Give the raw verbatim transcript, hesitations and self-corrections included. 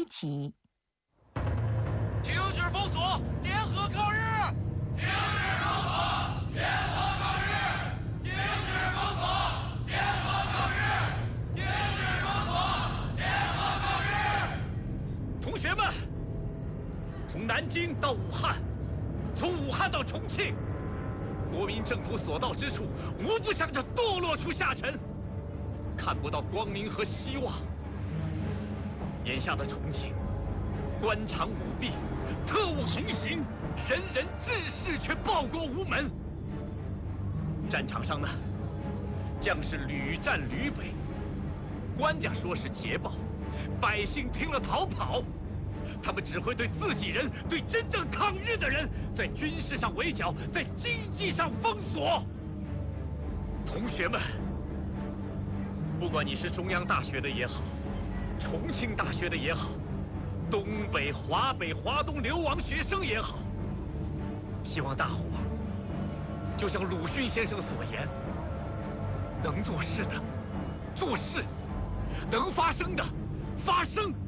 起。 停止封锁，联合抗日！停止封锁，联合抗日！停止封锁，联合抗日！停止封锁，联合抗日！ 同学们，从南京到武汉，从武汉到重庆，国民政府所到之处，无不向着堕落处下沉，看不到光明和希望。眼下的重庆，官场舞弊，特务横行，人人志士却报国无门。战场上呢，将士屡战屡北，官家说是捷报，百姓听了逃跑。他们只会对自己人、对真正抗日的人，在军事上围剿，在经济上封锁。同学们，不管你是中央大学的也好，重庆大学的也好，东北、华北、华东流亡学生也好，希望大伙就像鲁迅先生所言，能做事的做事，能发声的发声。